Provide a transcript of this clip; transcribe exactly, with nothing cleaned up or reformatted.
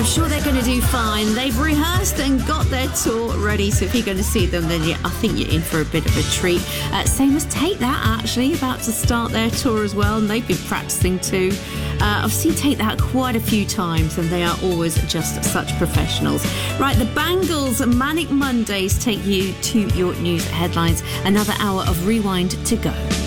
I'm sure they're going to do fine. They've rehearsed and got their tour ready, so if you're going to see them, then yeah, I think you're in for a bit of a treat. Uh, same as Take That, actually, about to start their tour as well, and they've been practicing too. Uh, I've seen Take That quite a few times, and they are always just such professionals. Right, the Bangles Manic Mondays take you to your news headlines. Another hour of Rewind to go.